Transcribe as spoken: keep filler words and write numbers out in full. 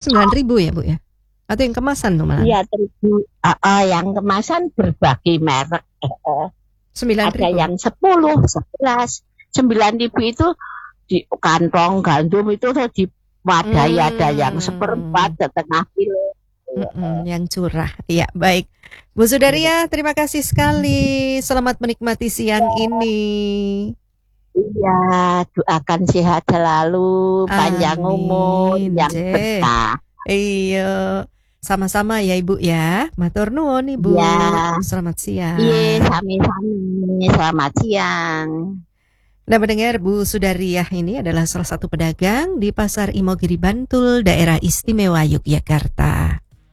sembilan ribu ya Bu ya? Atau yang kemasan tuh malah? Iya, terigu. Uh, uh, yang kemasan berbagai merek. Uh, sembilan ribu. Ada yang sepuluh, sebelas, sembilan ribu itu di kantong gandum itu tuh di wadai hmm. ada yang seperempat, setengah kilo. Mm-mm, yang curah. Ya, baik. Bu Sudaria, terima kasih sekali. Selamat menikmati siang ini. Iya, doakan sehat selalu, Amin. Panjang umur, yang betah. Iya, sama-sama ya Ibu ya. Matur nuwun Ibu. Ya. Selamat siang. Iya, sami-sami. Selamat siang. Nah, mendengar Bu Sudariah ini adalah salah satu pedagang di Pasar Imogiri Bantul, Daerah Istimewa Yogyakarta.